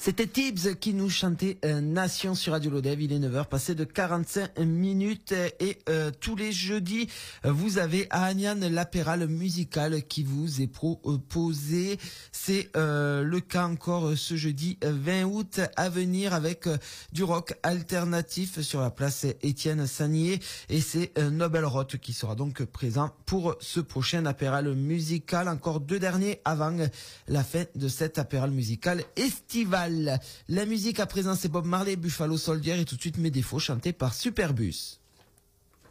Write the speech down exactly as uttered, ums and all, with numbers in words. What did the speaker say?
C'était Tibbs qui nous chantait euh, Nation sur Radio Lodève. Il est neuf heures passé de quarante-cinq minutes et euh, tous les jeudis, vous avez à Agnan l'apéral musical qui vous est proposé. C'est euh, le cas encore ce jeudi vingt août à venir avec euh, du rock alternatif sur la place Étienne Sagnier et c'est euh, Nobel Roth qui sera donc présent pour ce prochain apéral musical. Encore deux derniers avant la fin de cet apéral musical estival. La musique à présent c'est Bob Marley, Buffalo Soldier et tout de suite Mes défauts chanté par Superbus.